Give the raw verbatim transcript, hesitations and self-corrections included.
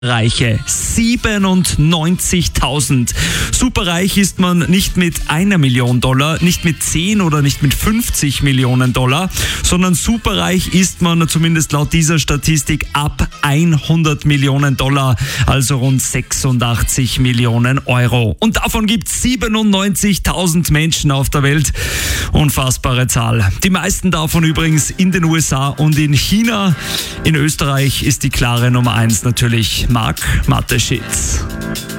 Reiche, siebenundneunzigtausend. Superreich ist man nicht mit einer Million Dollar, nicht mit zehn oder nicht mit fünfzig Millionen Dollar, sondern superreich ist man zumindest laut dieser Statistik ab hundert Millionen Dollar, also rund sechsundachtzig Millionen Euro. Und davon gibt es siebenundneunzigtausend Menschen auf der Welt. Unfassbare Zahl. Die meisten davon übrigens in den U S A und in China. In Österreich ist die klare Nummer eins natürlich Marc Mateschitz.